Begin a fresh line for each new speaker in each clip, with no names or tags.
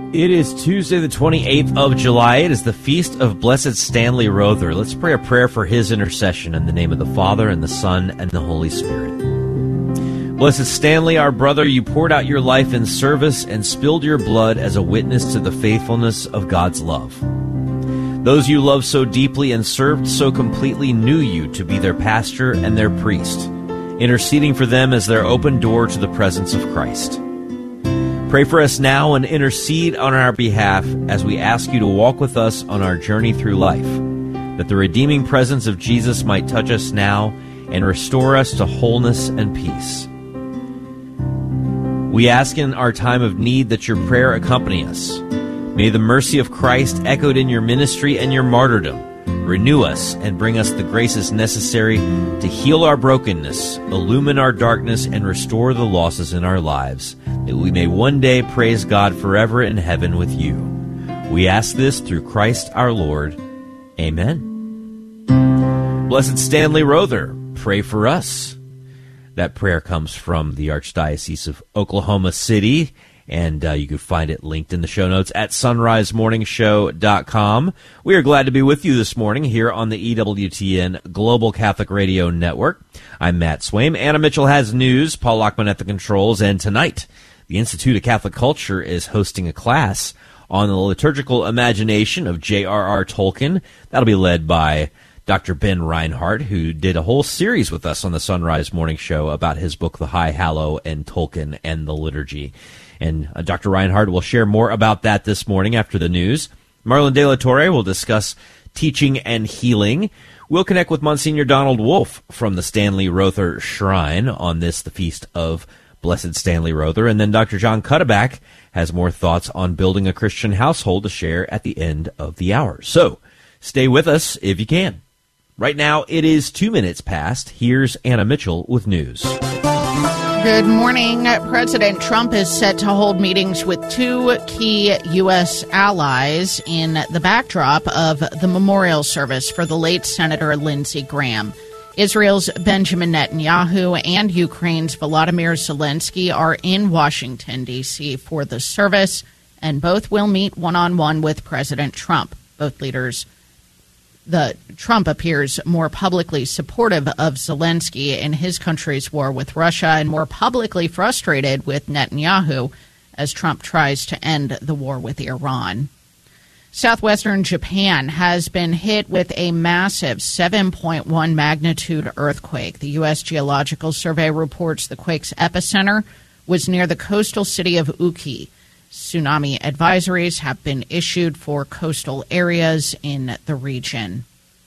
It is Tuesday, the 28th of July. It is the feast of Blessed Stanley Rother. Let's pray a prayer for his intercession in the name of the Father, and the Son, and the Holy Spirit. Blessed Stanley, our brother, you poured out your life in service and spilled your blood as a witness to the faithfulness of God's love. Those you loved so deeply and served so completely knew you to be their pastor and their priest, interceding for them as their open door to the presence of Christ. Pray for us now and intercede on our behalf as we ask you to walk with us on our journey through life, that the redeeming presence of Jesus might touch us now and restore us to wholeness and peace. We ask in our time of need that your prayer accompany us. May the mercy of Christ, echoed in your ministry and your martyrdom, renew us and bring us the graces necessary to heal our brokenness, illumine our darkness, and restore the losses in our lives, that we may one day praise God forever in heaven with you. We ask this through Christ our Lord. Amen. Blessed Stanley Rother, pray for us. That prayer comes from the Archdiocese of Oklahoma City, and you can find it linked in the show notes at sunrisemorningshow.com. We are glad to be with you this morning here on the EWTN Global Catholic Radio Network. I'm Matt Swaim. Anna Mitchell has news, Paul Lockman at the controls, and tonight the Institute of Catholic Culture is hosting a class on the liturgical imagination of J.R.R. Tolkien. That'll be led by Dr. Ben Reinhardt, who did a whole series with us on the Sunrise Morning Show about his book, The High Hallow and Tolkien and the Liturgy. And Dr. Reinhardt will share more about that this morning after the news. Marlon De La Torre will discuss teaching and healing. We'll connect with Monsignor Donald Wolf from the Stanley Rother Shrine on this, the Feast of Blessed Stanley Rother. And then Dr. John Cuddeback has more thoughts on building a Christian household to share at the end of the hour. So stay with us if you can. Right now, it is 2 minutes past. Here's Anna Mitchell with news.
Good morning. President Trump is set to hold meetings with two key U.S. allies in the backdrop of the memorial service for the late Senator Lindsey Graham. Israel's Benjamin Netanyahu and Ukraine's Volodymyr Zelensky are in Washington, D.C. for the service, and both will meet one-on-one with President Trump. Both leaders Trump appears more publicly supportive of Zelensky in his country's war with Russia and more publicly frustrated with Netanyahu as Trump tries to end the war with Iran. Southwestern Japan has been hit with a massive 7.1 magnitude earthquake. The U.S. Geological Survey reports the quake's epicenter was near the coastal city of Uki. Tsunami advisories have been issued for coastal areas in the region.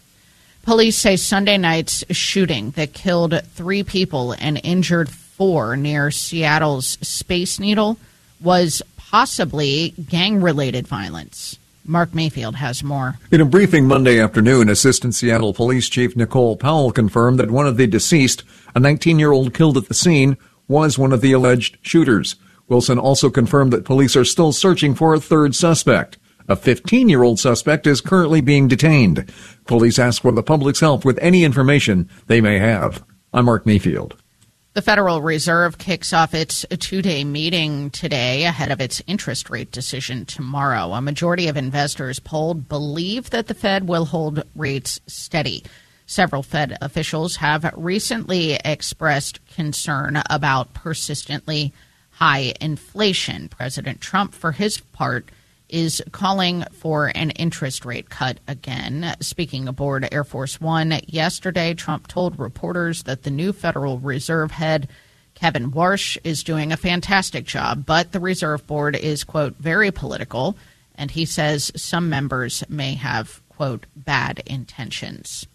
Police say Sunday night's shooting that killed 3 people and injured 4 near Seattle's Space Needle was possibly gang-related violence. Mark Mayfield has more.
In a briefing Monday afternoon, Assistant Seattle Police Chief Nicole Powell confirmed that one of the deceased, a 19-year-old killed at the scene, was one of the alleged shooters. Wilson also confirmed that police are still searching for a third suspect. A 15-year-old suspect is currently being detained. Police ask for the public's help with any information they may have. I'm Mark Mayfield.
The Federal Reserve kicks off its 2-day meeting today ahead of its interest rate decision tomorrow. A majority of investors polled believe that the Fed will hold rates steady. Several Fed officials have recently expressed concern about persistently high inflation. President Trump, for his part, is calling for an interest rate cut again. Speaking aboard Air Force One yesterday, Trump told reporters that the new Federal Reserve head, Kevin Warsh, is doing a fantastic job, but the Reserve Board is, quote, very political, and he says some members may have, quote, bad intentions.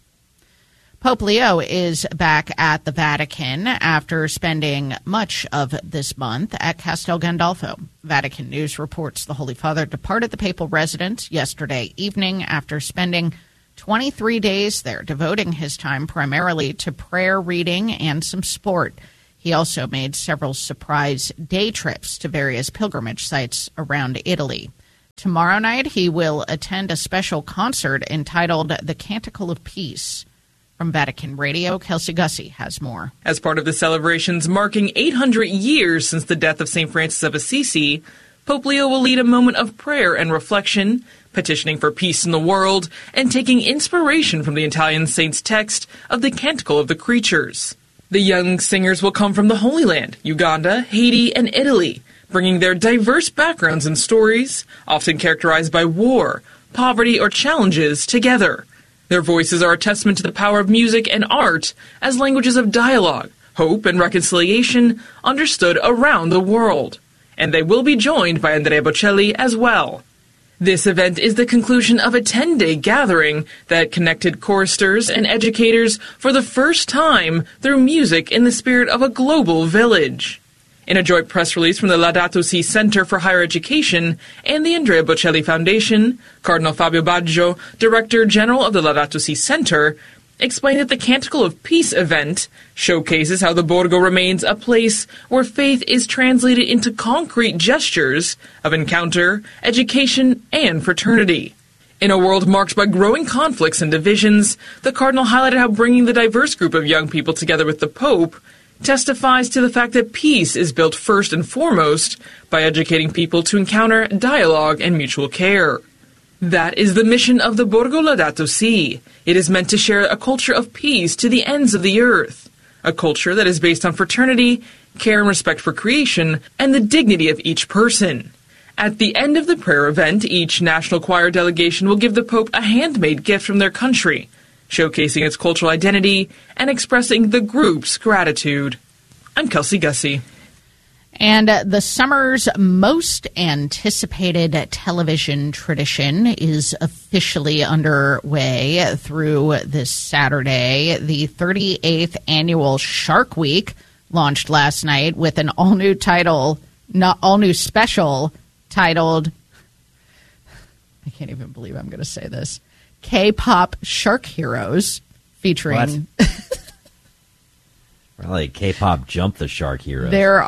Pope Leo is back at the Vatican after spending much of this month at Castel Gandolfo. Vatican News reports the Holy Father departed the papal residence yesterday evening after spending 23 days there, devoting his time primarily to prayer reading and some sport. He also made several surprise day trips to various pilgrimage sites around Italy. Tomorrow night, he will attend a special concert entitled The Canticle of Peace. From Vatican Radio, Kelsey Gussie has more.
As part of the celebrations marking 800 years since the death of St. Francis of Assisi, Pope Leo will lead a moment of prayer and reflection, petitioning for peace in the world, and taking inspiration from the Italian saint's text of the Canticle of the Creatures. The young singers will come from the Holy Land, Uganda, Haiti, and Italy, bringing their diverse backgrounds and stories, often characterized by war, poverty, or challenges, together. Their voices are a testament to the power of music and art as languages of dialogue, hope, and reconciliation understood around the world. And they will be joined by Andrea Bocelli as well. This event is the conclusion of a 10-day gathering that connected choristers and educators for the first time through music in the spirit of a global village. In a joint press release from the Laudato Si Center for Higher Education and the Andrea Bocelli Foundation, Cardinal Fabio Baggio, Director General of the Laudato Si Center, explained that the Canticle of Peace event showcases how the Borgo remains a place where faith is translated into concrete gestures of encounter, education, and fraternity. In a world marked by growing conflicts and divisions, the Cardinal highlighted how bringing the diverse group of young people together with the Pope testifies to the fact that peace is built first and foremost by educating people to encounter dialogue and mutual care. That is the mission of the Borgo Laudato Si. It is meant to share a culture of peace to the ends of the earth, a culture that is based on fraternity, care and respect for creation, and the dignity of each person. At the end of the prayer event, each National Choir delegation will give the Pope a handmade gift from their country, showcasing its cultural identity and expressing the group's gratitude. I'm Kelsey Gussie.
And the summer's most anticipated television tradition is officially underway through this Saturday. The 38th annual Shark Week launched last night with an all-new special titled, I can't even believe I'm going to say this, K-pop Shark Heroes, featuring...
Really, K-pop Jump the Shark Heroes.
There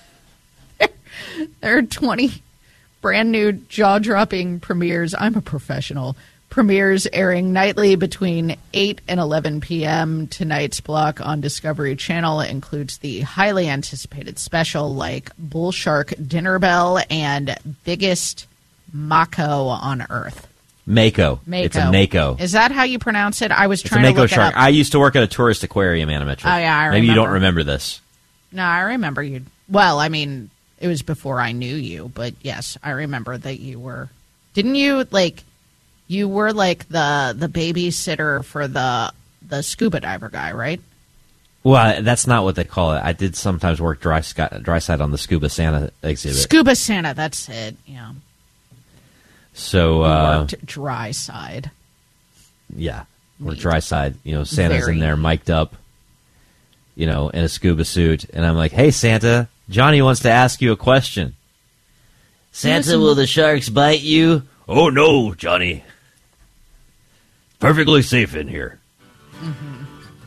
are 20 brand new jaw-dropping premieres. I'm a professional. Premieres airing nightly between 8 and 11 p.m. Tonight's block on Discovery Channel includes the highly anticipated special like Bull Shark Dinner Bell and Biggest Mako on Earth.
Mako. It's a Mako.
Is that how you pronounce it? I was trying
to look
it up.
I used to work at a tourist aquarium, Anna Mitchell.
Oh, yeah, I remember.
Maybe you don't remember this.
No, I remember you. Well, I mean, it was before I knew you, but yes, I remember that you were. Didn't you, you were like the babysitter for the scuba diver guy, right?
Well, that's not what they call it. I did sometimes work dry side on the Scuba Santa exhibit.
Scuba Santa, that's it, yeah.
So
worked dry side.
Yeah, we're dry side. Santa's in there, mic'd up, in a scuba suit, and I'm like, "Hey, Santa, Johnny wants to ask you a question." Santa, will the sharks bite you? Oh no, Johnny. Perfectly safe in here. Mm-hmm.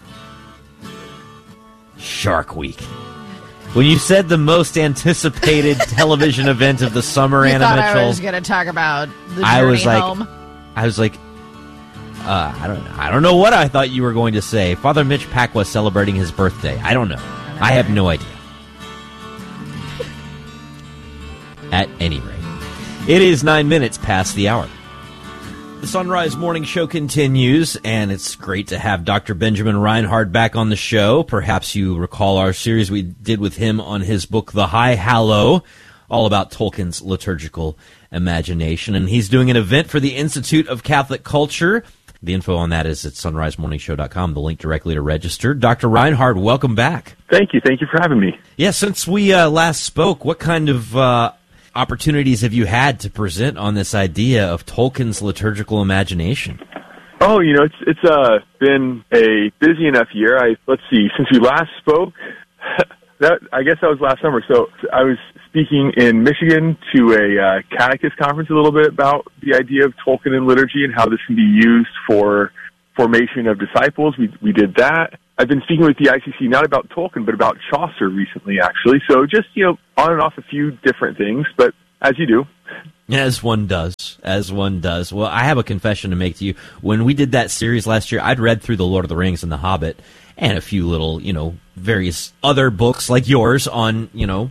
Shark Week. When you said the most anticipated television event of the summer, Anna Mitchell,
I was going to talk about the journey home.
I was like, I don't know what I thought you were going to say. Father Mitch Pacwa celebrating his birthday. I don't know. I have no idea. At any rate, it is 9 minutes past the hour. The Sunrise Morning Show continues, and it's great to have Dr. Benjamin Reinhard back on the show. Perhaps you recall our series we did with him on his book, The High Hallow, all about Tolkien's liturgical imagination. And he's doing an event for the Institute of Catholic Culture. The info on that is at sunrisemorningshow.com, the link directly to register. Dr. Reinhard, welcome back.
Thank you. Thank you for having me.
Yeah, since we last spoke, what kind of opportunities have you had to present on this idea of Tolkien's liturgical imagination?
Oh, it's been a busy enough year. Let's see, since we last spoke, I guess that was last summer. So I was speaking in Michigan to a catechist conference a little bit about the idea of Tolkien and liturgy and how this can be used for formation of disciples. We did that. I've been speaking with the ICC not about Tolkien, but about Chaucer recently, actually. So just, on and off a few different things, but as you do.
As one does. Well, I have a confession to make to you. When we did that series last year, I'd read through The Lord of the Rings and The Hobbit and a few little, various other books like yours on,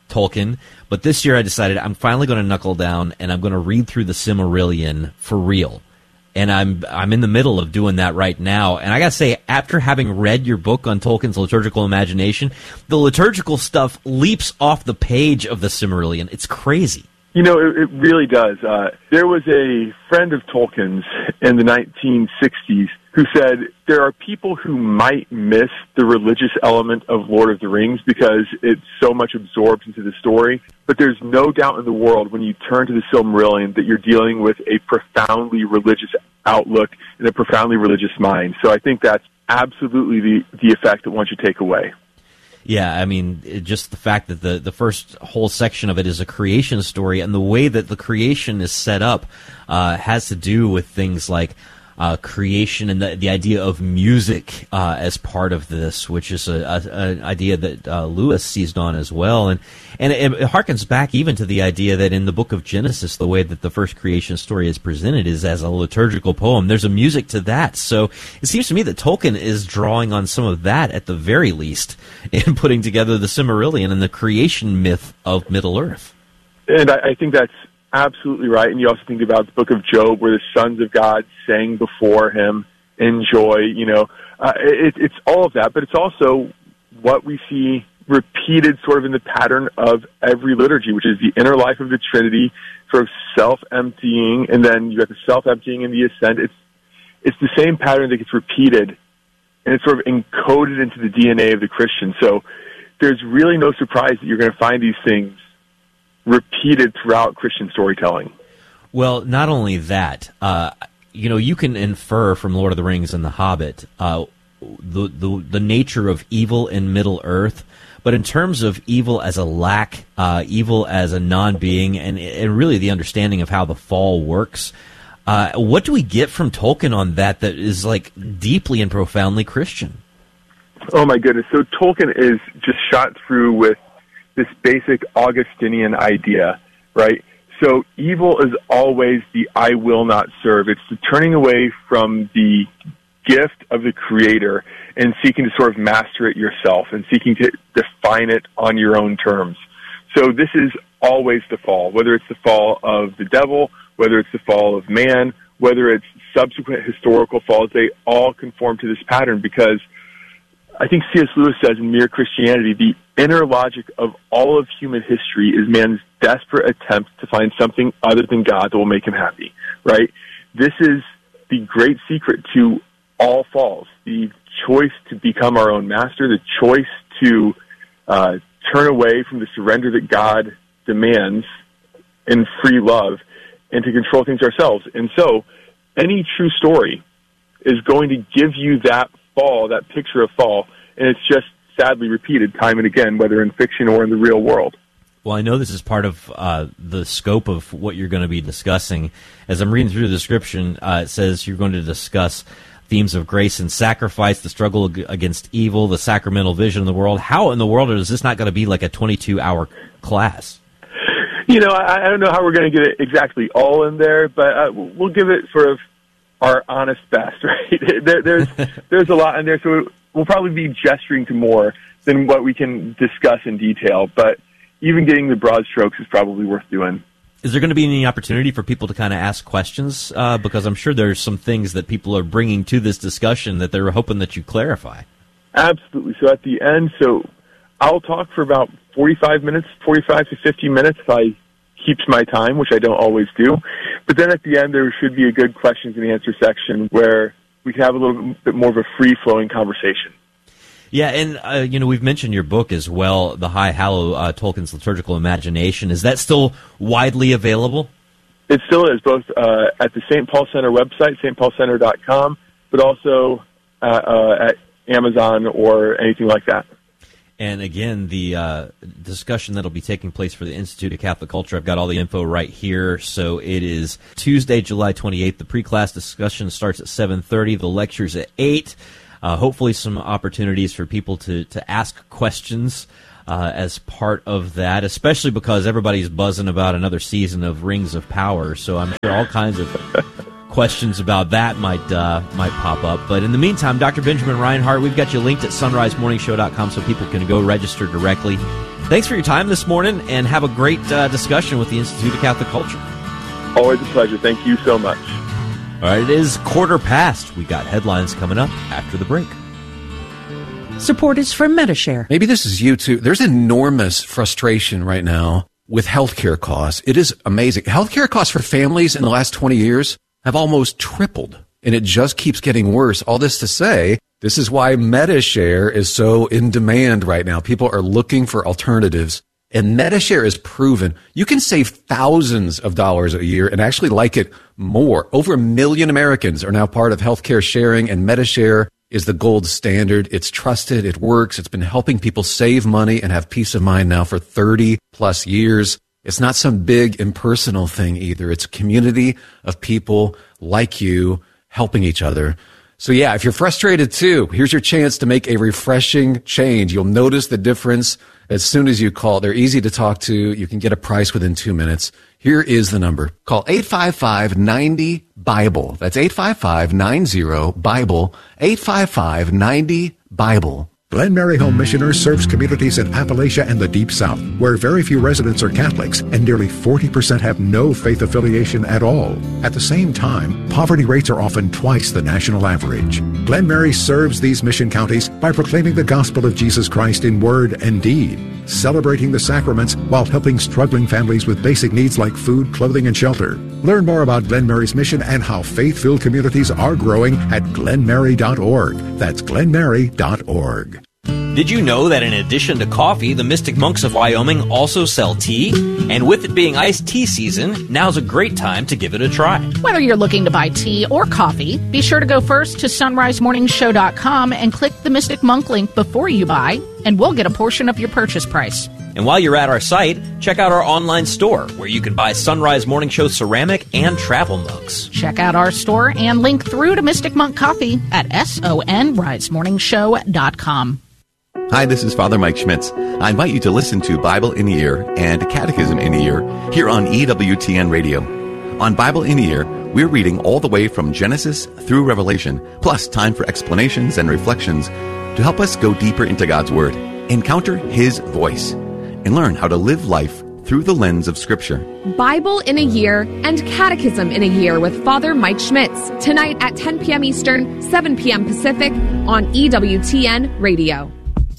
Tolkien, but this year I decided I'm finally going to knuckle down and I'm going to read through the Silmarillion for real. And I'm in the middle of doing that right now. And I got to say, after having read your book on Tolkien's liturgical imagination, the liturgical stuff leaps off the page of the Silmarillion. It's crazy.
You know, it really does. There was a friend of Tolkien's in the 1960s who said there are people who might miss the religious element of Lord of the Rings because it's so much absorbed into the story. But there's no doubt in the world when you turn to the Silmarillion that you're dealing with a profoundly religious outlook and a profoundly religious mind. So I think that's absolutely the effect that one should take away.
Yeah, I mean, just the fact that the first whole section of it is a creation story, and the way that the creation is set up has to do with things like creation and the idea of music as part of this, which is an idea that Lewis seized on as well. And it harkens back even to the idea that in the book of Genesis, the way that the first creation story is presented is as a liturgical poem. There's a music to that. So it seems to me that Tolkien is drawing on some of that at the very least in putting together the Silmarillion and the creation myth of Middle-earth.
And I think that's absolutely right. And you also think about the book of Job where the sons of God sang before him in joy. You know, it's all of that, but it's also what we see repeated sort of in the pattern of every liturgy, which is the inner life of the Trinity, sort of self-emptying, and then you have the self-emptying and the ascent. It's the same pattern that gets repeated, and it's sort of encoded into the DNA of the Christian. So there's really no surprise that you're going to find these things repeated throughout Christian storytelling.
Well, not only that, you can infer from Lord of the Rings and The Hobbit the nature of evil in Middle Earth, but in terms of evil as a lack, evil as a non-being, and really the understanding of how the fall works, what do we get from Tolkien on that is like deeply and profoundly Christian?
Oh my goodness! So Tolkien is just shot through with this basic Augustinian idea, right? So evil is always the I will not serve. It's the turning away from the gift of the Creator and seeking to sort of master it yourself and seeking to define it on your own terms. So this is always the fall, whether it's the fall of the devil, whether it's the fall of man, whether it's subsequent historical falls, they all conform to this pattern because I think C.S. Lewis says in Mere Christianity, the inner logic of all of human history is man's desperate attempt to find something other than God that will make him happy, right? This is the great secret to all falls, the choice to become our own master, the choice to turn away from the surrender that God demands in free love and to control things ourselves. And so any true story is going to give you that fall, that picture of fall, and it's just sadly repeated time and again, whether in fiction or in the real world.
Well, I know this is part of the scope of what you're going to be discussing. As I'm reading through the description, it says you're going to discuss themes of grace and sacrifice, the struggle against evil, the sacramental vision of the world. How in the world is this not going to be like a 22-hour class?
You know, I don't know how we're going to get it exactly all in there, but we'll give it sort of our honest best, right? There's a lot in there, so we'll probably be gesturing to more than what we can discuss in detail, but even getting the broad strokes is probably worth doing.
Is there going to be any opportunity for people to kind of ask questions? Because I'm sure there's some things that people are bringing to this discussion that they're hoping that you clarify.
Absolutely. So at the end, I'll talk for about 45 to 50 minutes if I keeps my time, which I don't always do. But then at the end, there should be a good questions and answer section where we can have a little bit more of a free-flowing conversation.
Yeah, and we've mentioned your book as well, The High Hallow, Tolkien's Liturgical Imagination. Is that still widely available?
It still is, both at the St. Paul Center website, stpaulcenter.com, but also at Amazon or anything like that.
And again, the discussion that'll be taking place for the Institute of Catholic Culture, I've got all the info right here. So it is Tuesday, July 28th. The pre-class discussion starts at 7:30. The lecture's at 8. Hopefully some opportunities for people to ask questions as part of that, especially because everybody's buzzing about another season of Rings of Power. So I'm sure all kinds of questions about that might pop up. But in the meantime, Dr. Benjamin Reinhart, we've got you linked at sunrisemorningshow.com so people can go register directly. Thanks for your time this morning, and have a great discussion with the Institute of Catholic Culture.
Always a pleasure. Thank you so much.
All right, it is 1:15. We got headlines coming up after the break.
Support is from Medi-Share.
Maybe this is you too. There's enormous frustration right now with healthcare costs. It is amazing. Healthcare costs for families in the last 20 years have almost tripled, and it just keeps getting worse. All this to say, this is why Medi-Share is so in demand right now. People are looking for alternatives, and Medi-Share is proven you can save thousands of dollars a year and actually like it more. Over 1 million Americans are now part of healthcare sharing, and Medi-Share is the gold standard. It's trusted. It works. It's been helping people save money and have peace of mind now for 30 plus years. It's not some big impersonal thing either. It's a community of people like you helping each other. So yeah, if you're frustrated too, here's your chance to make a refreshing change. You'll notice the difference as soon as you call. They're easy to talk to. You can get a price within 2 minutes. Here is the number. Call 855-90-BIBLE. That's 855-90-BIBLE. 855-90-BIBLE.
Glen Mary Home Missioners serves communities in Appalachia and the Deep South, where very few residents are Catholics and nearly 40% have no faith affiliation at all. At the same time, poverty rates are often twice the national average. Glen Mary serves these mission counties by proclaiming the gospel of Jesus Christ in word and deed, celebrating the sacraments while helping struggling families with basic needs like food, clothing, and shelter. Learn more about Glen Mary's mission and how faith-filled communities are growing at glenmary.org. That's glenmary.org.
Did you know that in addition to coffee, the Mystic Monks of Wyoming also sell tea? And with it being iced tea season, now's a great time to give it a try.
Whether you're looking to buy tea or coffee, be sure to go first to sunrisemorningshow.com and click the Mystic Monk link before you buy, and we'll get a portion of your purchase price.
And while you're at our site, check out our online store, where you can buy Sunrise Morning Show ceramic and travel mugs.
Check out our store and link through to Mystic Monk Coffee at sonrisemorningshow.com.
Hi, this is Father Mike Schmitz. I invite you to listen to Bible in a Year and Catechism in a Year here on EWTN Radio. On Bible in a Year, we're reading all the way from Genesis through Revelation, plus time for explanations and reflections to help us go deeper into God's Word, encounter His voice, and learn how to live life through the lens of Scripture.
Bible in a Year and Catechism in a Year with Father Mike Schmitz, tonight at 10 p.m. Eastern, 7 p.m. Pacific on EWTN Radio.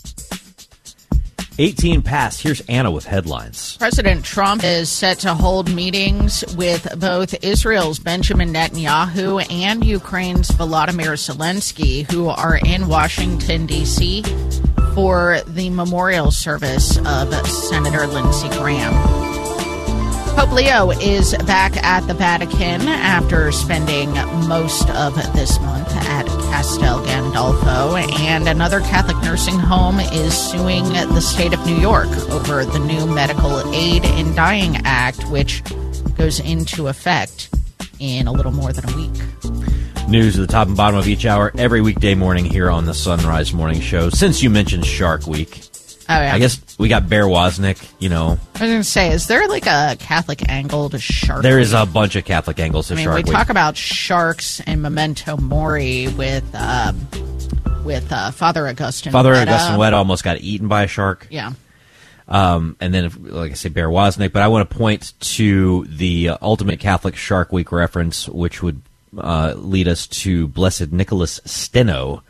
18 past. Here's Anna with headlines.
President Trump is set to hold meetings with both Israel's Benjamin Netanyahu and Ukraine's Volodymyr Zelensky, who are in Washington, D.C., for the memorial service of Senator Lindsey Graham. Pope Leo is back at the Vatican after spending most of this month at Castel Gandolfo, and another Catholic nursing home is suing the state of New York over the new Medical Aid in Dying Act, which goes into effect in a little more than a week.
News at the top and bottom of each hour every weekday morning here on the Sunrise Morning Show. Since you mentioned Shark Week,
Oh, yeah.
I guess we got Bear Wozniak, you know.
I was going to say, is there like a Catholic angle to Shark
There
Week?
is a bunch of Catholic angles to Shark Week.
We talk about sharks and Memento Mori with Father Augustine
Father
Wetta.
Augustine Wetta almost got eaten by a shark.
Yeah.
And then, like I say, Bear Wozniak. But I want to point to the Ultimate Catholic Shark Week reference, which would lead us to Blessed Nicholas Steno,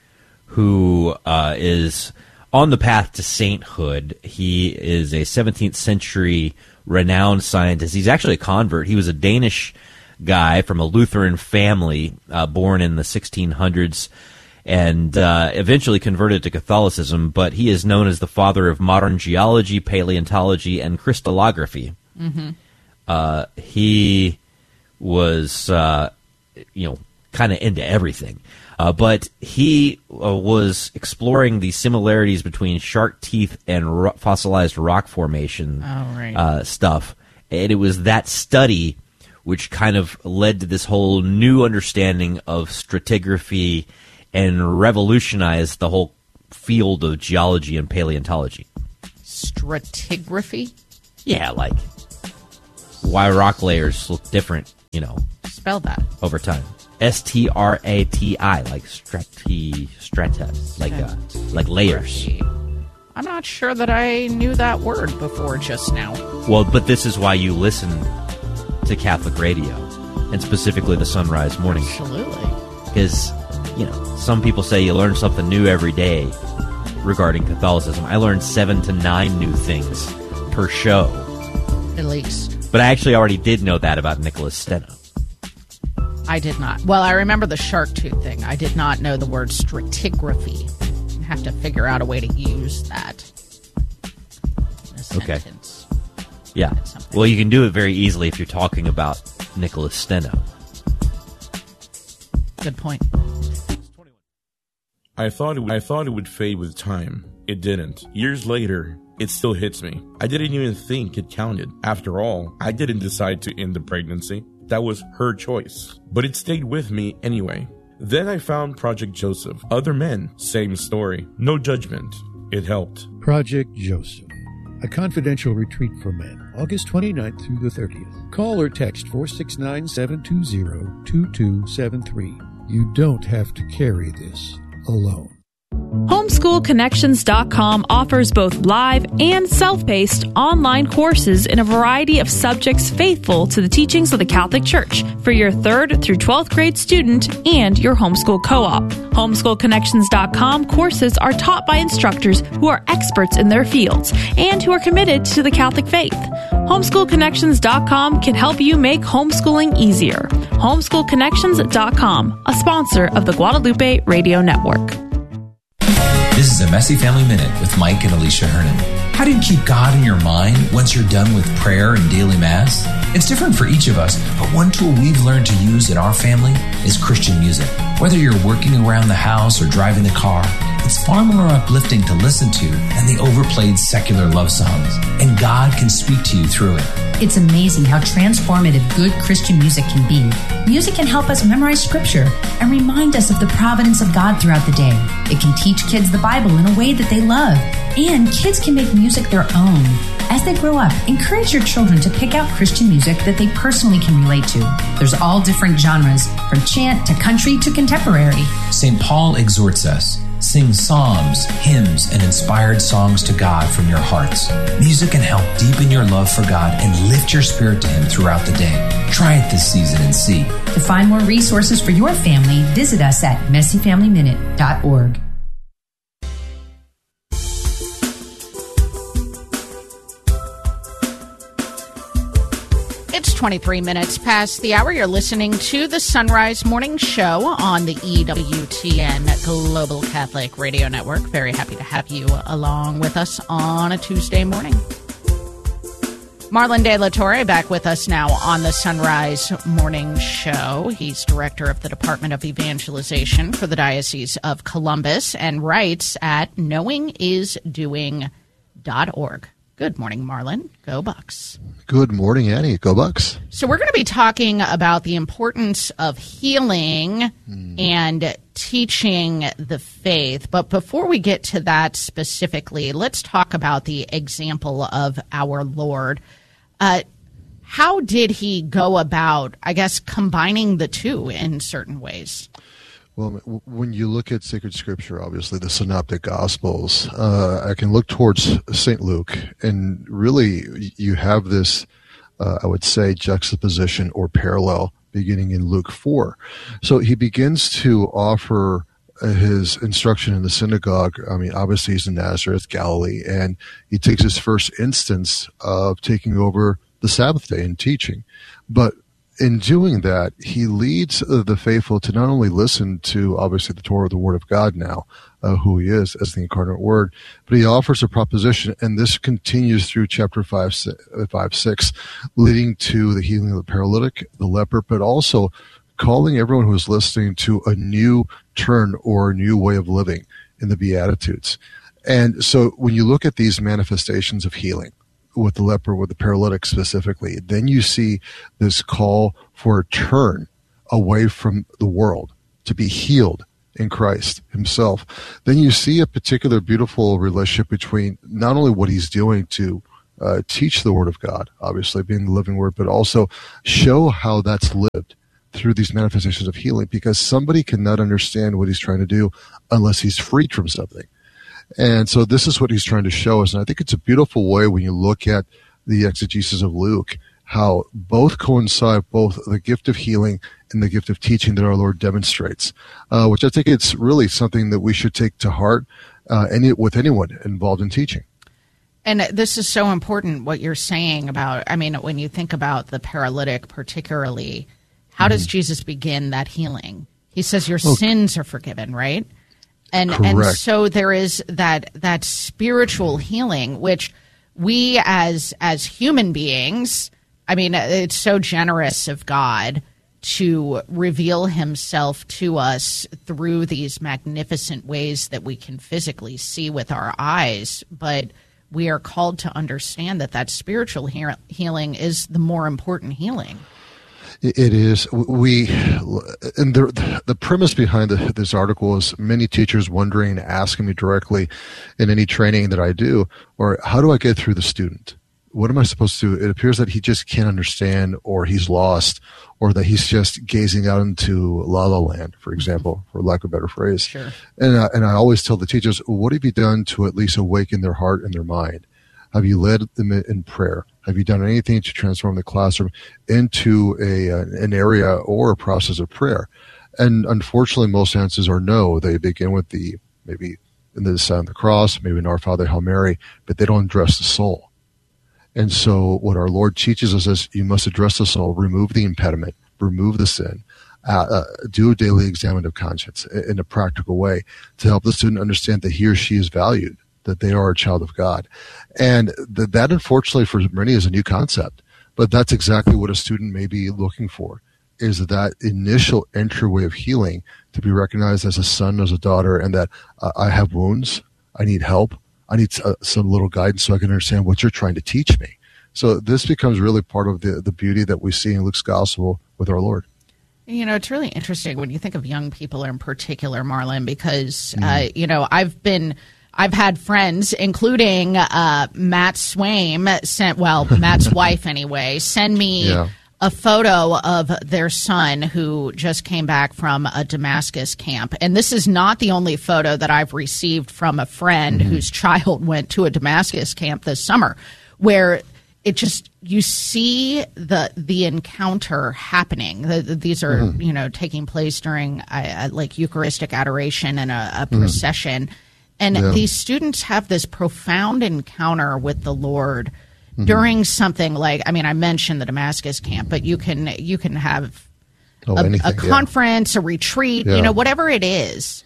who is on the path to sainthood. He is a 17th century renowned scientist. He's actually a convert. He was a Danish guy from a Lutheran family, born in the 1600s, and eventually converted to Catholicism, but he is known as the father of modern geology, paleontology, and crystallography. Mm-hmm. He was, kind of into everything. But he was exploring the similarities between shark teeth and fossilized rock formation stuff. And it was that study which kind of led to this whole new understanding of stratigraphy and revolutionized the whole field of geology and paleontology.
Stratigraphy?
Yeah, like why rock layers look different,
Spell that.
over time. STRATI, like strata, like layers.
I'm not sure that I knew that word before just now.
Well, but this is why you listen to Catholic radio, and specifically the Sunrise Morning Show.
Absolutely.
Because, some people say you learn something new every day regarding Catholicism. I learned 7 to 9 new things per show.
At least.
But I actually already did know that about Nicholas Steno.
I did not. Well, I remember the shark tooth thing. I did not know the word stratigraphy. I have to figure out a way to use that in a sentence.
Yeah. Well, you can do it very easily if you're talking about Nicholas Steno.
Good point.
I thought it would fade with time. It didn't. Years later, it still hits me. I didn't even think it counted. After all, I didn't decide to end the pregnancy. That was her choice. But it stayed with me anyway. Then I found Project Joseph. Other men, same story. No judgment. It helped.
Project Joseph, a confidential retreat for men, August 29th through the 30th. Call or text 469-720-2273. You don't have to carry this alone.
HomeschoolConnections.com offers both live and self-paced online courses in a variety of subjects faithful to the teachings of the Catholic Church for your 3rd through 12th grade student and your homeschool co-op. HomeschoolConnections.com courses are taught by instructors who are experts in their fields and who are committed to the Catholic faith. HomeschoolConnections.com can help you make homeschooling easier. HomeschoolConnections.com, a sponsor of the Guadalupe Radio Network.
This is a Messy Family Minute with Mike and Alicia Hernan. How do you keep God in your mind once you're done with prayer and daily Mass? It's different for each of us, but one tool we've learned to use in our family is Christian music. Whether you're working around the house or driving the car, it's far more uplifting to listen to than the overplayed secular love songs. And God can speak to you through it.
It's amazing how transformative good Christian music can be. Music can help us memorize Scripture and remind us of the providence of God throughout the day. It can teach kids the Bible in a way that they love. And kids can make music their own. As they grow up, encourage your children to pick out Christian music that they personally can relate to. There's all different genres, from chant to country to contemporary.
St. Paul exhorts us, sing psalms, hymns, and inspired songs to God from your hearts. Music can help deepen your love for God and lift your spirit to Him throughout the day. Try it this season and see.
To find more resources for your family, visit us at messyfamilyminute.org.
It's 23 minutes past the hour. You're listening to the Sunrise Morning Show on the EWTN Global Catholic Radio Network. Very happy to have you along with us on a Tuesday morning. Marlon De La Torre back with us now on the Sunrise Morning Show. He's director of the Department of Evangelization for the Diocese of Columbus and writes at knowingisdoing.org. Good morning, Marlon. Go Bucks.
Good morning, Annie. Go Bucks.
So we're going to be talking about the importance of healing and teaching the faith. But before we get to that specifically, let's talk about the example of our Lord. How did he go about, I guess, combining the two in certain ways?
Well, when you look at sacred scripture, obviously the synoptic gospels, I can look towards St. Luke, and really you have this, I would say, juxtaposition or parallel beginning in Luke 4. So he begins to offer his instruction in the synagogue. I mean, obviously he's in Nazareth, Galilee, and he takes his first instance of taking over the Sabbath day and teaching. But in doing that, he leads the faithful to not only listen to, obviously, the Torah, the Word of God now, who he is as the incarnate Word, but he offers a proposition, and this continues through chapter 5, 6, leading to the healing of the paralytic, the leper, but also calling everyone who is listening to a new turn or a new way of living in the Beatitudes. And so when you look at these manifestations of healing, with the leper, with the paralytic specifically, then you see this call for a turn away from the world to be healed in Christ himself. Then you see a particular beautiful relationship between not only what he's doing to teach the Word of God, obviously being the living Word, but also show how that's lived through these manifestations of healing, because somebody cannot understand what he's trying to do unless he's freed from something. And so this is what he's trying to show us. And I think it's a beautiful way when you look at the exegesis of Luke, how both coincide, both the gift of healing and the gift of teaching that our Lord demonstrates, which I think it's really something that we should take to heart with anyone involved in teaching.
And this is so important, what you're saying about, I mean, when you think about the paralytic particularly, how does Jesus begin that healing? He says your sins are forgiven, right? And so there is that spiritual healing, which we as human beings, I mean, it's so generous of God to reveal himself to us through these magnificent ways that we can physically see with our eyes. But we are called to understand that spiritual healing is the more important healing.
It is. And the premise behind this article is many teachers wondering, asking me directly in any training that I do, or how do I get through the student? What am I supposed to do? It appears that he just can't understand, or he's lost, or that he's just gazing out into La La Land, for example, for lack of a better phrase.
Sure.
And I always tell the teachers, what have you done to at least awaken their heart and their mind? Have you led them in prayer? Have you done anything to transform the classroom into an area or a process of prayer? And unfortunately, most answers are no. They begin with maybe in the sign of the cross, maybe in Our Father, Hail Mary, but they don't address the soul. And so what our Lord teaches us is you must address the soul, remove the impediment, remove the sin, do a daily examination of conscience in a practical way to help the student understand that he or she is valued, that they are a child of God. And that unfortunately for many is a new concept, but that's exactly what a student may be looking for, is that initial entryway of healing to be recognized as a son, as a daughter, and that I have wounds, I need help, I need some little guidance so I can understand what you're trying to teach me. So this becomes really part of the beauty that we see in Luke's gospel with our Lord.
You know, it's really interesting when you think of young people in particular, Marlon, because, you know, I've had friends, including Matt Swaim, Matt's wife anyway, send me a photo of their son who just came back from a Damascus camp. And this is not the only photo that I've received from a friend whose child went to a Damascus camp this summer, where it just, you see the encounter happening. These are, you know, taking place during like Eucharistic adoration and a procession. And these students have this profound encounter with the Lord during something like, I mean, I mentioned the Damascus camp, but you can have a conference, a retreat, you know, whatever it is.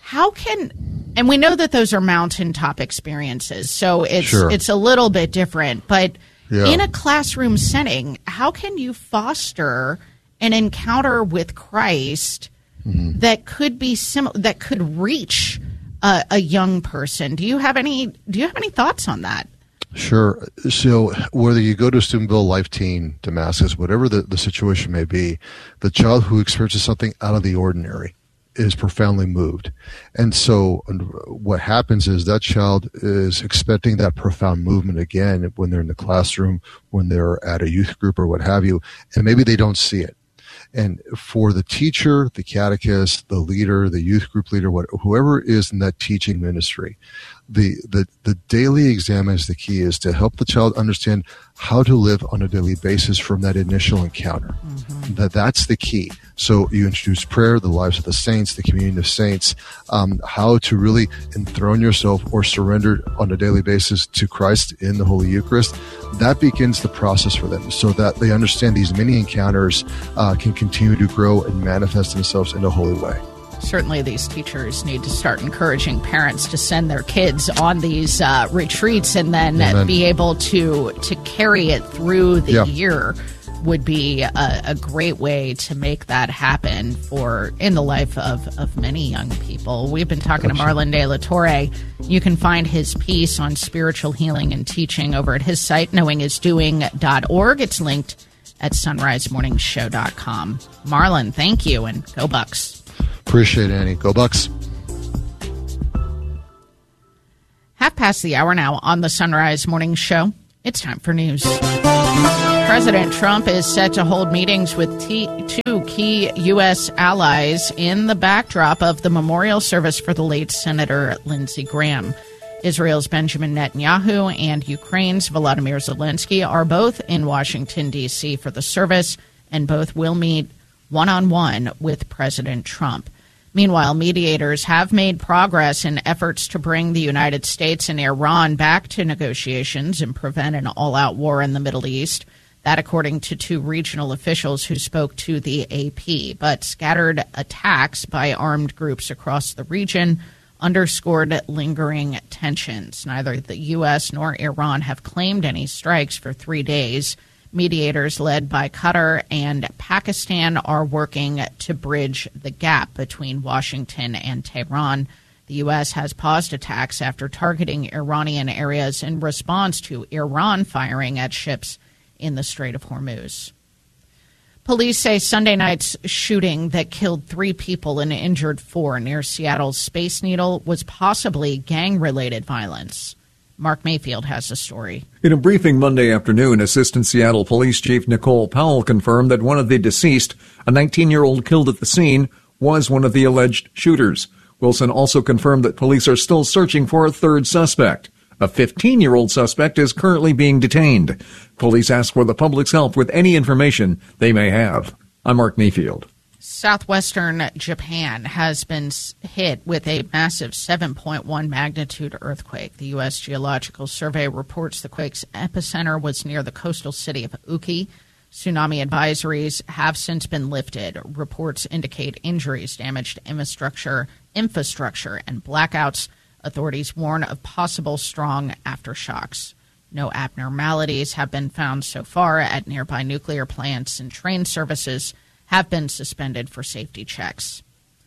And we know that those are mountaintop experiences, so it's a little bit different, but in a classroom setting, how can you foster an encounter with Christ that could be that could reach a young person? Do you have any thoughts on that?
Sure. So whether you go to Steubenville, Life Teen, Damascus, whatever the situation may be, the child who experiences something out of the ordinary is profoundly moved. And so what happens is that child is expecting that profound movement again when they're in the classroom, when they're at a youth group or what have you, and maybe they don't see it. And for the teacher, the catechist, the leader, the youth group leader, whoever is in that teaching ministry, the daily exam is the key, is to help the child understand how to live on a daily basis from that initial encounter. That's the key. So you introduce prayer, the lives of the saints, the communion of saints, how to really enthrone yourself or surrender on a daily basis to Christ in the Holy Eucharist. That begins the process for them so that they understand these many encounters can continue to grow and manifest themselves in a holy way.
Certainly these teachers need to start encouraging parents to send their kids on these retreats and then be able to carry it through the year would be a great way to make that happen in the life of many young people. We've been talking to Marlon De La Torre. You can find his piece on spiritual healing and teaching over at his site, knowingisdoing.org. It's linked at sunrisemorningshow.com. Marlon, thank you, and go Bucks.
Appreciate it, Annie. Go Bucks.
5:30 now on the Sunrise Morning Show. It's time for news. President Trump is set to hold meetings with two key U.S. allies in the backdrop of the memorial service for the late Senator Lindsey Graham. Israel's Benjamin Netanyahu and Ukraine's Volodymyr Zelensky are both in Washington, D.C. for the service, and both will meet one-on-one with President Trump. Meanwhile, mediators have made progress in efforts to bring the United States and Iran back to negotiations and prevent an all-out war in the Middle East. That according to two regional officials who spoke to the AP. But scattered attacks by armed groups across the region underscored lingering tensions. Neither the U.S. nor Iran have claimed any strikes for 3 days. Mediators led by Qatar and Pakistan are working to bridge the gap between Washington and Tehran. The U.S. has paused attacks after targeting Iranian areas in response to Iran firing at ships in the Strait of Hormuz. Police say Sunday night's shooting that killed 3 people and injured 4 near Seattle's Space Needle was possibly gang-related violence. Mark Mayfield has the story.
In a briefing Monday afternoon, Assistant Seattle Police Chief Nicole Powell confirmed that one of the deceased, a 19-year-old killed at the scene, was one of the alleged shooters. Wilson also confirmed that police are still searching for a third suspect. A 15-year-old suspect is currently being detained. Police ask for the public's help with any information they may have. I'm Mark Mayfield.
Southwestern Japan has been hit with a massive 7.1 magnitude earthquake. The U.S. Geological Survey reports the quake's epicenter was near the coastal city of Uki. Tsunami advisories have since been lifted. Reports indicate injuries, damaged infrastructure, and blackouts. Authorities warn of possible strong aftershocks. No abnormalities have been found so far at nearby nuclear plants, and train services have been suspended for safety checks.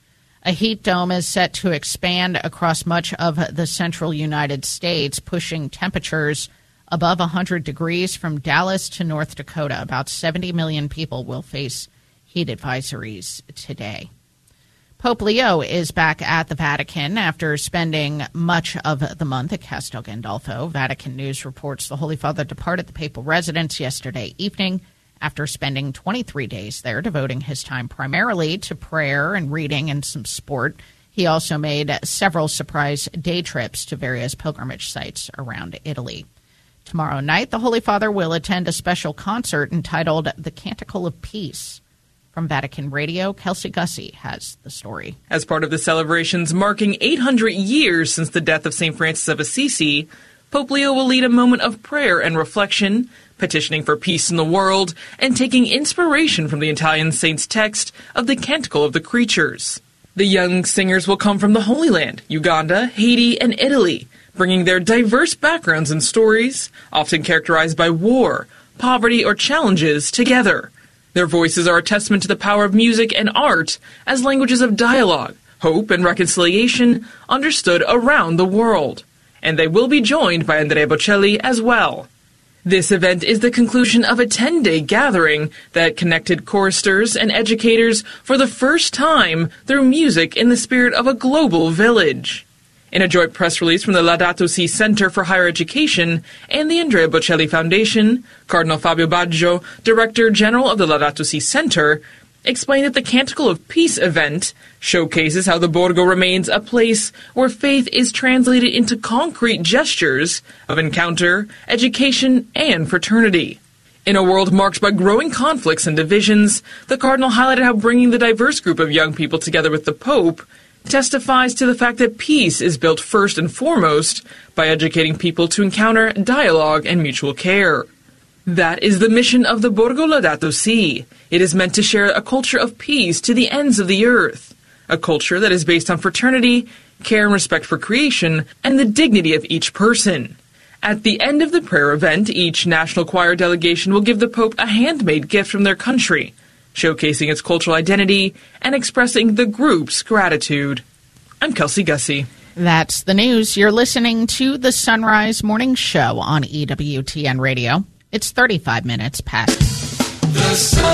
A heat dome is set to expand across much of the central United States, pushing temperatures above 100 degrees from Dallas to North Dakota. About 70 million people will face heat advisories today. Pope Leo is back at the Vatican after spending much of the month at Castel Gandolfo. Vatican News reports the Holy Father departed the papal residence yesterday evening after spending 23 days there, devoting his time primarily to prayer and reading and some sport. He also made several surprise day trips to various pilgrimage sites around Italy. Tomorrow night, the Holy Father will attend a special concert entitled The Canticle of Peace. From Vatican Radio, Kelsey Gussie has the story.
As part of the celebrations marking 800 years since the death of St. Francis of Assisi, Pope Leo will lead a moment of prayer and reflection, petitioning for peace in the world and taking inspiration from the Italian saint's text of the Canticle of the Creatures. The young singers will come from the Holy Land, Uganda, Haiti, and Italy, bringing their diverse backgrounds and stories, often characterized by war, poverty, or challenges, together. Their voices are a testament to the power of music and art as languages of dialogue, hope, and reconciliation understood around the world. And they will be joined by Andrea Bocelli as well. This event is the conclusion of a 10-day gathering that connected choristers and educators for the first time through music in the spirit of a global village. In a joint press release from the Laudato Si Center for Higher Education and the Andrea Bocelli Foundation, Cardinal Fabio Baggio, Director General of the Laudato Si Center, explained that the Canticle of Peace event showcases how the Borgo remains a place where faith is translated into concrete gestures of encounter, education, and fraternity. In a world marked by growing conflicts and divisions, the Cardinal highlighted how bringing the diverse group of young people together with the Pope testifies to the fact that peace is built first and foremost by educating people to encounter dialogue and mutual care. That is the mission of the Borgo Laudato Si. It is meant to share a culture of peace to the ends of the earth, a culture that is based on fraternity, care and respect for creation, and the dignity of each person. At the end of the prayer event, each National Choir delegation will give the Pope a handmade gift from their country, showcasing its cultural identity and expressing the group's gratitude. I'm Kelsey Gussie.
That's the news. You're listening to the Sunrise Morning Show on EWTN Radio. It's 35 minutes past.
The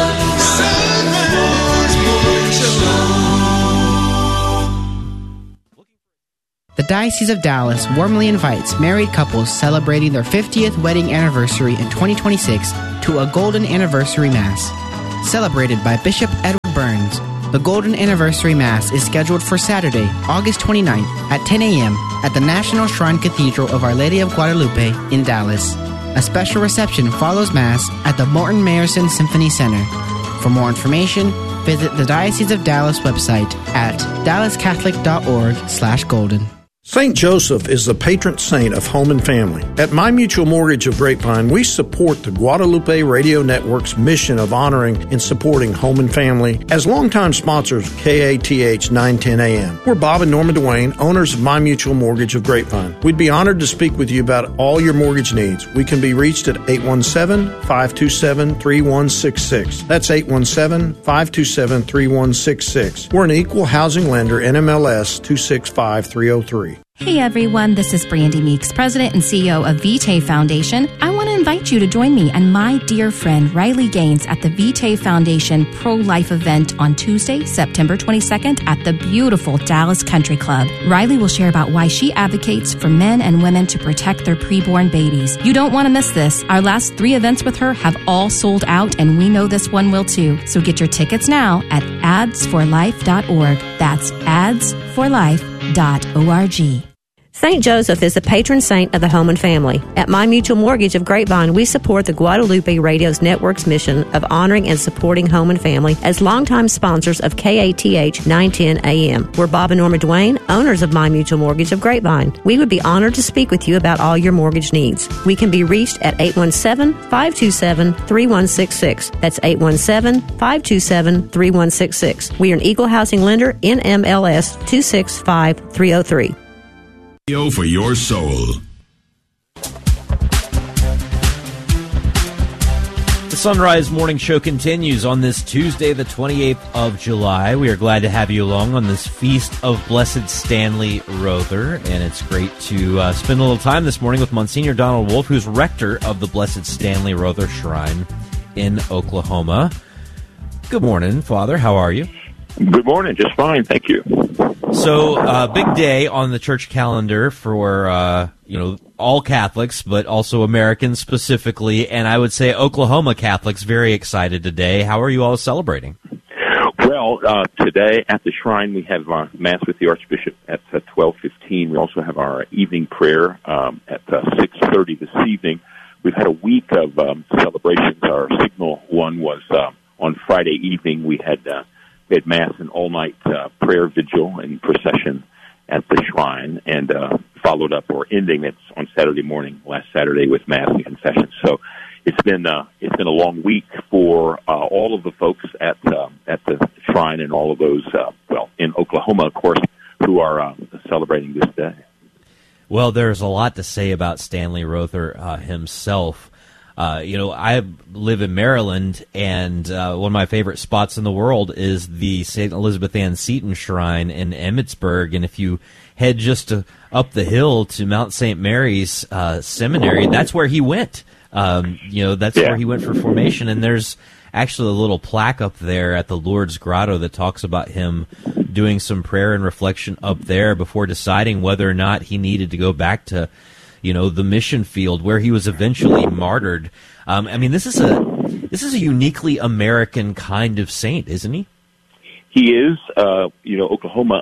Sunrise Morning Show.
The Diocese of Dallas warmly invites married couples celebrating their 50th wedding anniversary in 2026 to a Golden Anniversary Mass. Celebrated by Bishop Edward Burns, The Golden Anniversary Mass is scheduled for Saturday, August 29th at 10 a.m. at the National Shrine Cathedral of Our Lady of Guadalupe in Dallas. A special reception follows Mass at the Morton Mayerson Symphony Center. For more information, visit the Diocese of Dallas website at dallascatholic.org/golden.
St. Joseph is the patron saint of home and family. At My Mutual Mortgage of Grapevine, we support the Guadalupe Radio Network's mission of honoring and supporting home and family as longtime sponsors of KATH 910 AM. We're Bob and Norma Duane, owners of My Mutual Mortgage of Grapevine. We'd be honored to speak with you about all your mortgage needs. We can be reached at 817-527-3166. That's 817-527-3166. We're an equal housing lender, NMLS 265303.
Hey everyone, this is Brandy Meeks, President and CEO of Vitae Foundation. I want to invite you to join me and my dear friend Riley Gaines at the Vitae Foundation Pro-Life event on Tuesday, September 22nd at the beautiful Dallas Country Club. Riley will share about why she advocates for men and women to protect their preborn babies. You don't want to miss this. Our last 3 events with her have all sold out, and we know this one will too. So get your tickets now at adsforlife.org. That's adsforlife.org.
St. Joseph is the patron saint of the home and family. At My Mutual Mortgage of Grapevine, we support the Guadalupe Radio's network's mission of honoring and supporting home and family as longtime sponsors of KATH 910 AM. We're Bob and Norma Duane, owners of My Mutual Mortgage of Grapevine. We would be honored to speak with you about all your mortgage needs. We can be reached at 817-527-3166. That's 817-527-3166. We are an equal housing lender, NMLS 265303.
For your soul.
The Sunrise Morning Show continues on this Tuesday, the 28th of July. We are glad to have you along on this Feast of Blessed Stanley Rother, and it's great to spend a little time this morning with Monsignor Donald Wolf, who's rector of the Blessed Stanley Rother Shrine in Oklahoma. Good morning, Father. How are you?
Good morning. Just fine, thank you.
So, big day on the church calendar for, all Catholics, but also Americans specifically, and I would say Oklahoma Catholics very excited today. How are you all celebrating?
Well, today at the shrine we have Mass with the Archbishop at 12:15. We also have our evening prayer at 6:30 this evening. We've had a week of celebrations. Our signal one was on Friday evening. We had Mass and all-night prayer vigil and procession at the shrine, and followed up or ending it on Saturday morning, last Saturday, with Mass and confession. So it's been a long week for all of the folks at the shrine and all of those in Oklahoma, of course, who are celebrating this day.
Well, there's a lot to say about Stanley Rother himself. I live in Maryland, and one of my favorite spots in the world is the St. Elizabeth Ann Seton Shrine in Emmitsburg. And if you head just up the hill to Mount St. Mary's Seminary, that's where he went. That's where he went for formation. And there's actually a little plaque up there at the Lourdes Grotto that talks about him doing some prayer and reflection up there before deciding whether or not he needed to go back to the mission field where he was eventually martyred. This is a uniquely American kind of saint, isn't he?
He is. Oklahoma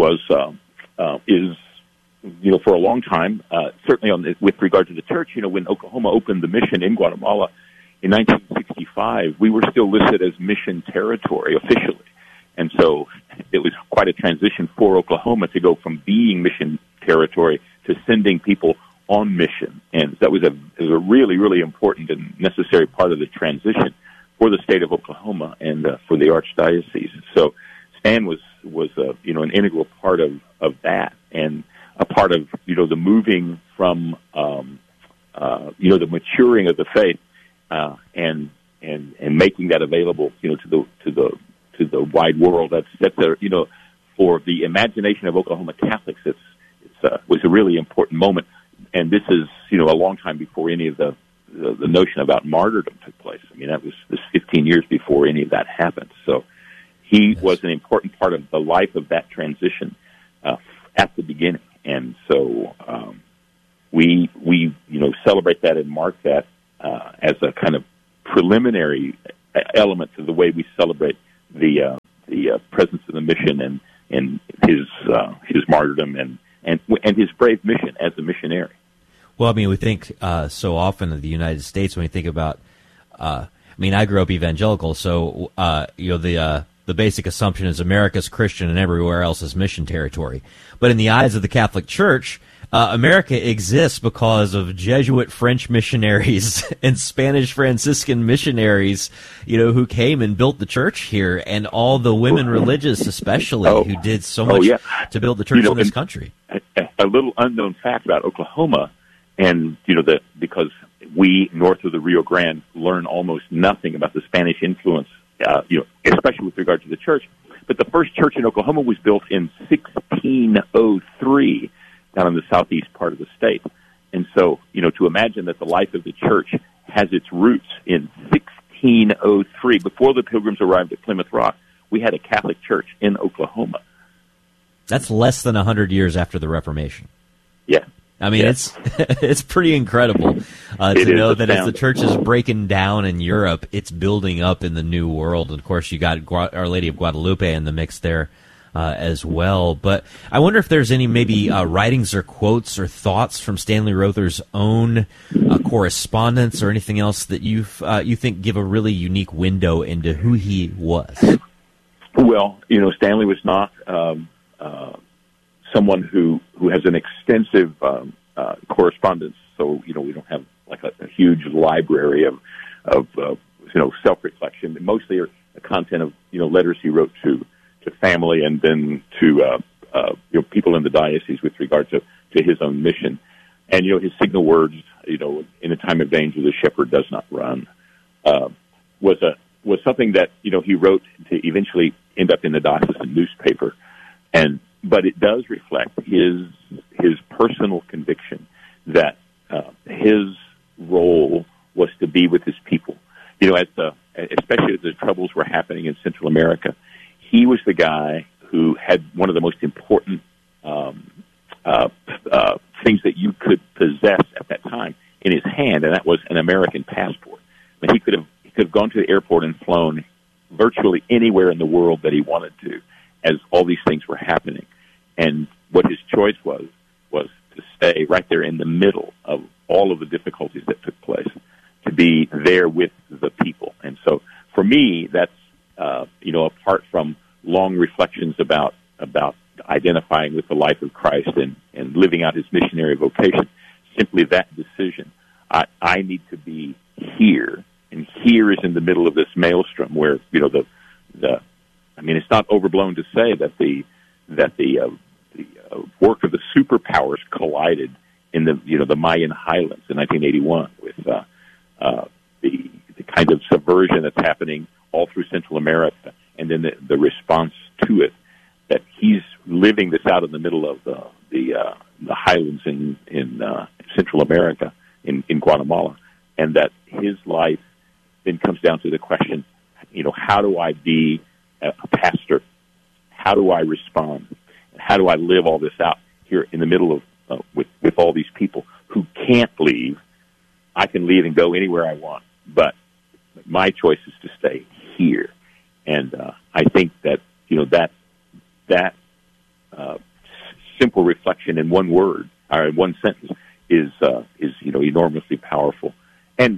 is for a long time, certainly with regard to the church. When Oklahoma opened the mission in Guatemala in 1965, we were still listed as mission territory officially. And so it was quite a transition for Oklahoma to go from being mission territory to sending people on mission, and that was a really, really important and necessary part of the transition for the state of Oklahoma and for the archdiocese. So Stan was an integral part of that, and a part of the moving from the maturing of the faith and making that available to the wide world. That's for the imagination of Oklahoma Catholics. It was a really important moment. And this is, a long time before any of the notion about martyrdom took place. That was 15 years before any of that happened. So he was an important part of the life of that transition at the beginning. And so we celebrate that and mark that as a kind of preliminary element to the way we celebrate the the presence of the mission and his martyrdom and his brave mission as a missionary.
Well, I mean, we think so often of the United States when we think about. I mean, I grew up evangelical, so the basic assumption is America's Christian and everywhere else is mission territory. But in the eyes of the Catholic Church, America exists because of Jesuit French missionaries and Spanish Franciscan missionaries, who came and built the church here, and all the women religious especially who did so much to build the church in this country.
A little unknown fact about Oklahoma, and because we north of the Rio Grande learn almost nothing about the Spanish influence, especially with regard to the church. But the first church in Oklahoma was built in 1603 down in the southeast part of the state. And so, to imagine that the life of the church has its roots in 1603, before the Pilgrims arrived at Plymouth Rock, we had a Catholic church in Oklahoma.
That's less than 100 years after the Reformation.
Yeah.
I mean, it's pretty incredible to know that as the church is breaking down in Europe, it's building up in the New World. And of course, you got Our Lady of Guadalupe in the mix there as well. But I wonder if there's any maybe writings or quotes or thoughts from Stanley Rother's own correspondence or anything else that you think give a really unique window into who he was.
Well, Stanley was not someone who has an extensive correspondence. So, we don't have like a huge library of self-reflection. Mostly are the content of, letters he wrote to family and then to, people in the diocese with regard to his own mission. And, his signal words, in a time of danger, the shepherd does not run, was something that, he wrote to eventually end up in the diocesan newspaper. But it does reflect his personal conviction that his role was to be with his people. Especially as the troubles were happening in Central America, he was the guy who had one of the most important things that you could possess at that time in his hand, and that was an American passport. I mean, he could have gone to the airport and flown virtually anywhere in the world that he wanted to, as all these things were happening. And what his choice was to stay right there in the middle of all of the difficulties that took place, to be there with the people. And so for me, that's, apart from long reflections about identifying with the life of Christ and living out his missionary vocation, simply that decision. I need to be here, and here is in the middle of this maelstrom where, it's not overblown to say that the work of the superpowers collided in the Mayan highlands in 1981 with the kind of subversion that's happening all through Central America, and then the response to it. That he's living this out in the middle of the highlands in Central America in Guatemala, and that his life then comes down to the question, how do I be a pastor? How do I respond? How do I live all this out here in the middle of with all these people who can't leave? I can leave and go anywhere I want, but my choice is to stay here. And I think that that simple reflection in one word or in one sentence is enormously powerful, and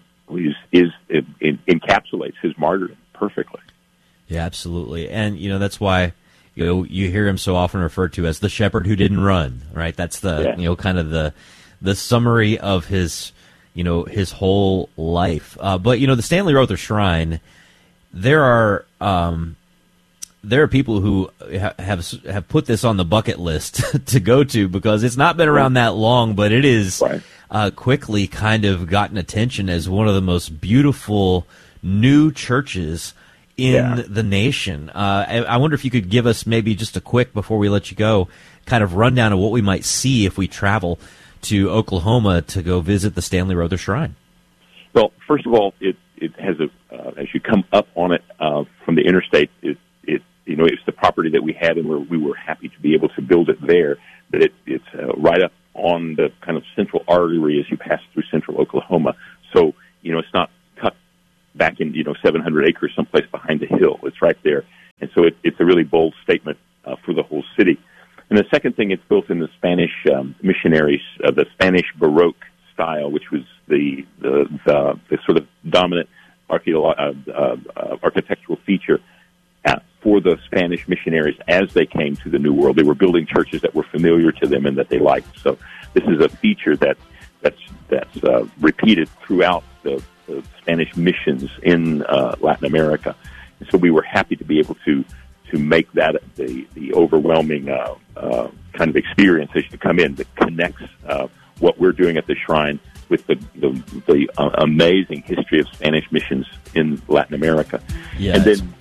encapsulates his martyrdom perfectly.
Yeah, absolutely. And that's why you hear him so often referred to as the shepherd who didn't run, right? That's the kind of the summary of his his whole life. But the Stanley Rother Shrine, there are people who have put this on the bucket list to go to, because it's not been around that long, but it is quickly kind of gotten attention as one of the most beautiful new churches in the nation. I wonder if you could give us maybe just a quick, before we let you go, kind of rundown of what we might see if we travel to Oklahoma to go visit the Stanley Rother Shrine.
Well, first of all, it has as you come up on it from the interstate, it's the property that we had, and we were happy to be able to build it there. But it's right up on the kind of central artery as you pass through central Oklahoma. So it's not cut back in 700 acres someplace behind the hill. It's right there, and And so it's a really bold statement for the whole city. And the second thing, it's built in the Spanish missionaries, the Spanish Baroque style, which was the sort of dominant architectural feature for the Spanish missionaries as they came to the New World. They were building churches that were familiar to them and that they liked. So this is a feature that's repeated throughout the Spanish missions in Latin America. And so we were happy to be able to make that the overwhelming kind of experience as you come in that connects what we're doing at the shrine with the amazing history of Spanish missions in Latin America.
Yeah,
and then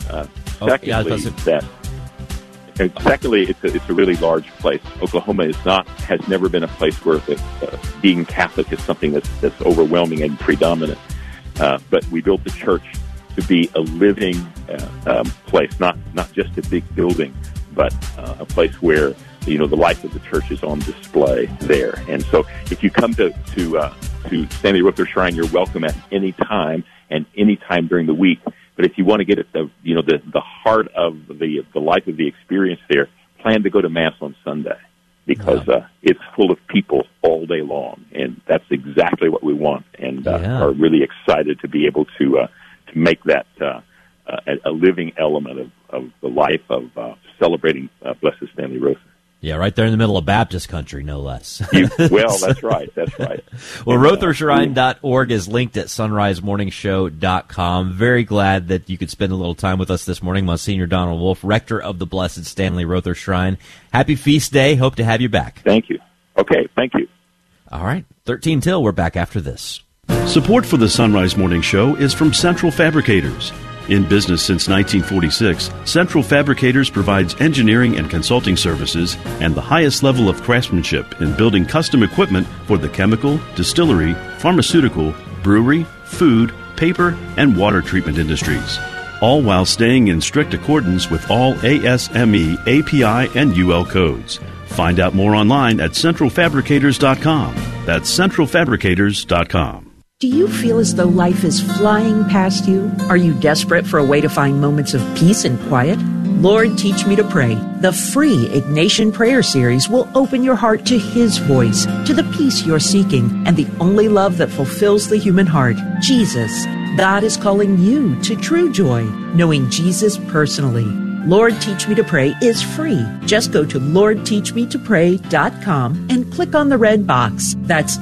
secondly, it's a really large place. Oklahoma has never been a place where being Catholic is something that's overwhelming and predominant. But we built the church to be a living place, not just a big building, but a place where the life of the church is on display there. And so, if you come to Stanley Rother Shrine, you're welcome at any time and any time during the week. But if you want to get at the heart of the life of the experience there, plan to go to Mass on Sunday, because it's full of people all day long, and that's exactly what we want, and are really excited to be able to make that a living element of the life of celebrating Blessed Stanley Rother.
Yeah, right there in the middle of Baptist country, no less.
Well, that's right.
Well, RotherShrine.org is linked at sunrisemorningshow.com. Very glad that you could spend a little time with us this morning. Monsignor Donald Wolf, rector of the Blessed Stanley Rother Shrine. Happy Feast Day. Hope to have you back.
Thank you. Okay, thank you.
All right, 13 till. We're back after this.
Support for the Sunrise Morning Show is from Central Fabricators. In business since 1946, Central Fabricators provides engineering and consulting services and the highest level of craftsmanship in building custom equipment for the chemical, distillery, pharmaceutical, brewery, food, paper, and water treatment industries, all while staying in strict accordance with all ASME, API, and UL codes. Find out more online at centralfabricators.com. That's centralfabricators.com.
Do you feel as though life is flying past you? Are you desperate for a way to find moments of peace and quiet? Lord, Teach Me to Pray, the free Ignatian prayer series, will open your heart to His voice, to the peace you're seeking, and the only love that fulfills the human heart, Jesus. God is calling you to true joy, knowing Jesus personally. Lord, Teach Me to Pray is free. Just go to LordTeachMeToPray.com and click on the red box. That's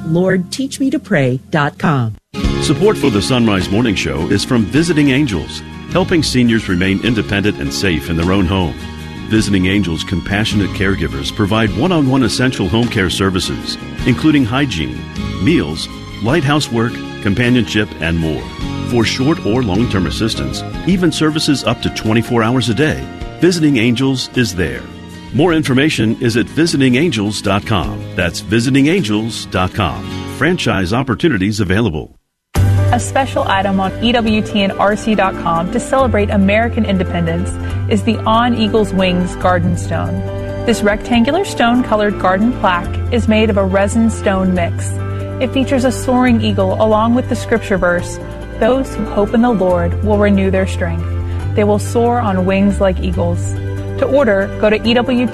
LordTeachMeToPray.com.
Support for the Sunrise Morning Show is from Visiting Angels, helping seniors remain independent and safe in their own home. Visiting Angels compassionate caregivers provide one-on-one essential home care services, including hygiene, meals, light housework, companionship, and more. For short or long-term assistance, even services up to 24 hours a day, Visiting Angels is there. More information is at visitingangels.com. That's visitingangels.com. Franchise opportunities available.
A special item on EWTNRC.com to celebrate American independence is the On Eagle's Wings Garden Stone. This rectangular stone-colored garden plaque is made of a resin stone mix. It features a soaring eagle along with the scripture verse, "Those who hope in the Lord will renew their strength. They will soar on wings like eagles." To order, go to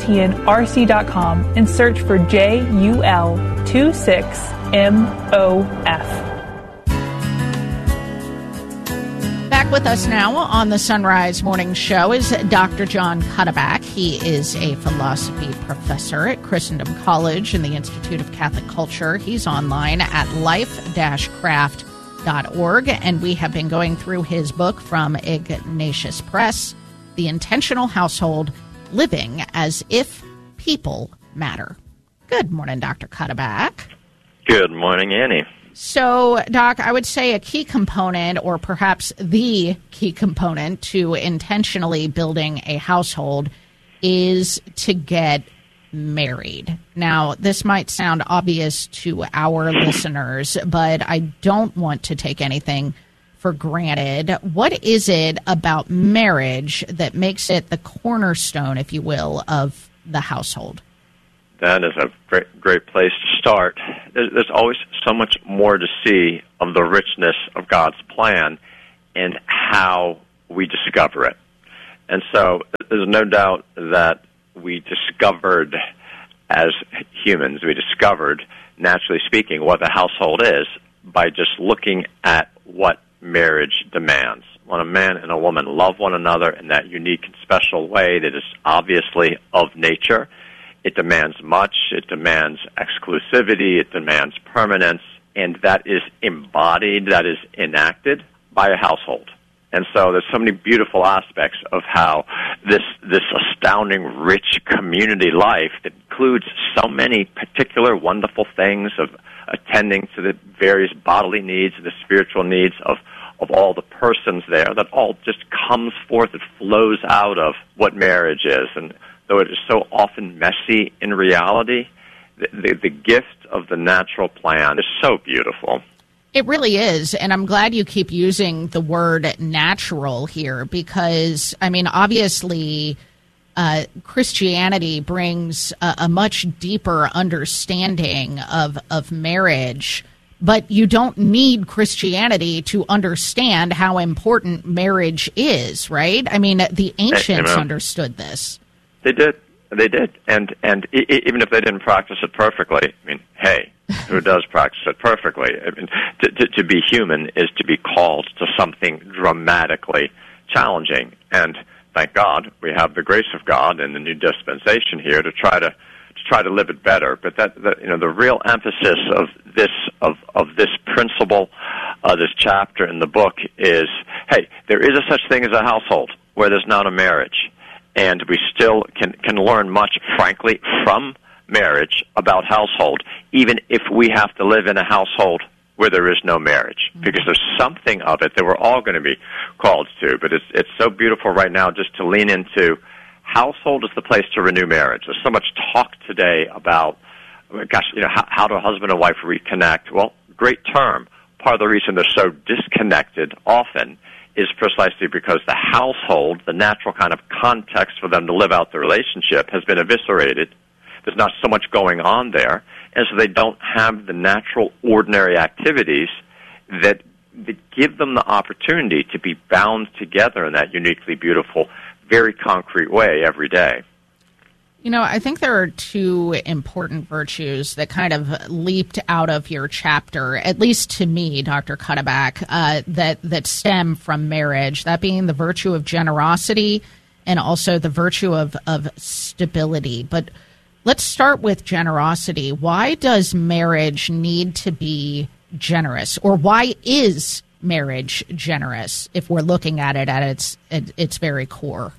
EWTNRC.com and search for JUL26MOF.
Back with us now on the Sunrise Morning Show is Dr. John Cuddeback. He is a philosophy professor at Christendom College and the Institute of Catholic Culture. He's online at life-craft.org, and we have been going through his book from Ignatius Press, The Intentional Household, Living as If People Matter. Good morning, Dr. Cuddeback.
Good morning, Annie.
So, Doc, I would say a key component, or perhaps the key component to intentionally building a household, is to get married. Now, this might sound obvious to our listeners, but I don't want to take anything for granted. What is it about marriage that makes it the cornerstone, if you will, of the household?
That is a great place to start. There's always so much more to see of the richness of God's plan and how we discover it. And so there's no doubt that we discovered, as humans, naturally speaking, what the household is by just looking at what marriage demands. When a man and a woman love one another in that unique and special way that is obviously of nature, it demands much, it demands exclusivity, it demands permanence, and that is embodied, that is enacted by a household. And so there's so many beautiful aspects of how this astounding, rich community life that includes so many particular wonderful things of attending to the various bodily needs, the spiritual needs of all the persons there, that all just comes forth, it flows out of what marriage is. And though it is so often messy in reality, the gift of the natural plan is so beautiful.
It really is, and I'm glad you keep using the word natural here because, I mean, obviously Christianity brings a much deeper understanding of marriage, but you don't need Christianity to understand how important marriage is, right? I mean, the ancients understood this.
They did. And even if they didn't practice it perfectly, I mean, hey, who does practice it perfectly? I mean, to be human is to be called to something dramatically challenging. And thank God we have the grace of God and the new dispensation here to try to live it better. But the real emphasis of this principle, this chapter in the book is, hey, there is a such thing as a household where there's not a marriage. And we still can learn much, frankly, from marriage about household, even if we have to live in a household where there is no marriage, because there's something of it that we're all going to be called to. But it's so beautiful right now just to lean into household is the place to renew marriage. There's so much talk today about, how do a husband and wife reconnect? Well, great term. Part of the reason they're so disconnected often is precisely because the household, the natural kind of context for them to live out the relationship, has been eviscerated. There's not so much going on there, and so they don't have the natural, ordinary activities that give them the opportunity to be bound together in that uniquely beautiful, very concrete way every day.
You know, I think there are two important virtues that kind of leaped out of your chapter, at least to me, Dr. Cuddeback, that stem from marriage, that being the virtue of generosity and also the virtue of stability. But let's start with generosity. Why does marriage need to be generous? Or why is marriage generous if we're looking at it at its very core?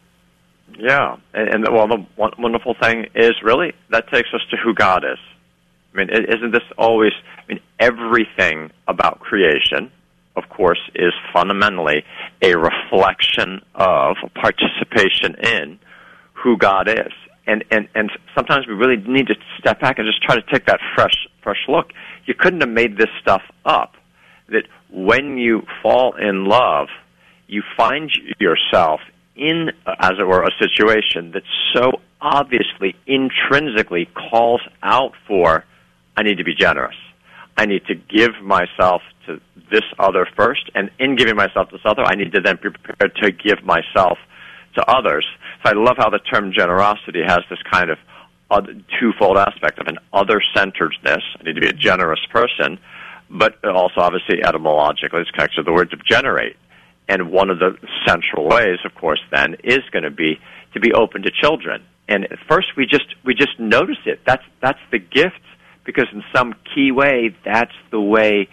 Yeah, and the wonderful thing is really that takes us to who God is. I mean, isn't this always? I mean, everything about creation, of course, is fundamentally a reflection of participation in who God is. And sometimes we really need to step back and just try to take that fresh look. You couldn't have made this stuff up. That when you fall in love, you find yourself in, as it were, a situation that so obviously, intrinsically calls out for, I need to be generous. I need to give myself to this other first, and in giving myself to this other, I need to then be prepared to give myself to others. So I love how the term generosity has this kind of twofold aspect of an other-centeredness. I need to be a generous person, but also, obviously, etymologically, it's connected to the word to generate. And one of the central ways, of course, then, is going to be open to children. And at first, we just notice it. That's the gift, because in some key way, that's the way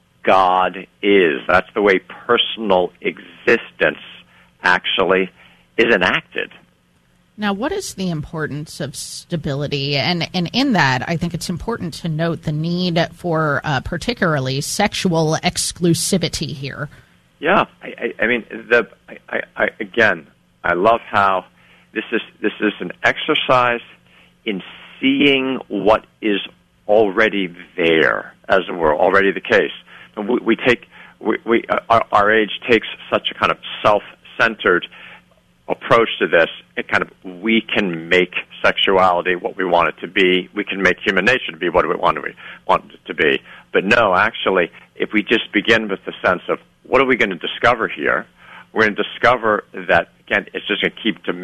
God is. That's the way personal existence actually is enacted.
Now, what is the importance of stability? And in that, I think it's important to note the need for particularly sexual exclusivity here.
Yeah, I mean, again, I love how this is an exercise in seeing what is already there, as it were, already the case. And our age takes such a kind of self-centered approach to this. It kind of, we can make sexuality what we want it to be. We can make human nature to be what we want it to be. But no, actually, if we just begin with the sense of, what are we going to discover here? We're going to discover that again, it's just going to keep